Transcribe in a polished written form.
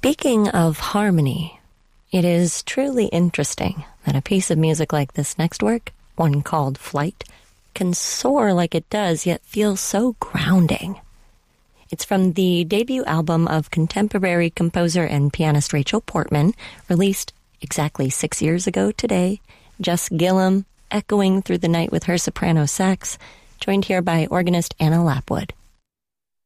Speaking of harmony, it is truly interesting that a piece of music like this next work, one called Flight, can soar like it does, yet feel so grounding. It's from the debut album of contemporary composer and pianist Rachel Portman, released exactly 6 years ago today. Jess Gillum, echoing through the night with her soprano sax, joined here by organist Anna Lapwood.